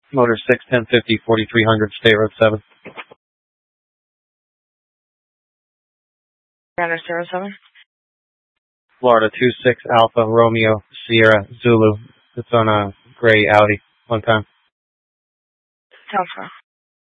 Motor 6, 1050, 4300, State Road 7. Runner 07. Florida 26 Alpha Romeo Sierra Zulu. It's on a gray Audi. One time. Alpha.